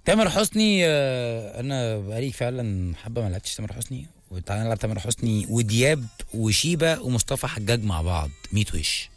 تامر حسني، انا بقالي فعلا حبه ما لعبتش تامر حسني، وتعالى نلعب تامر حسني ودياب وشيبه ومصطفى حجاج مع بعض 100 وش.